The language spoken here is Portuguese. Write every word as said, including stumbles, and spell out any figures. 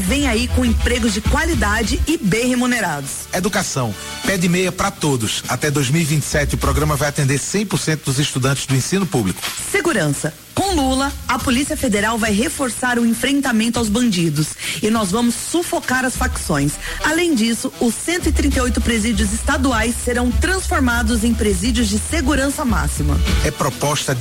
Vem aí com empregos de qualidade e bem remunerados. Educação. Pé de meia para todos. Até dois mil e vinte e sete, o programa vai atender cem por cento dos estudantes do ensino público. Segurança. Com Lula, a Polícia Federal vai reforçar o enfrentamento aos bandidos e nós vamos sufocar as facções. Além disso, os cento e trinta e oito presídios estaduais serão transformados em presídios de segurança máxima. É proposta de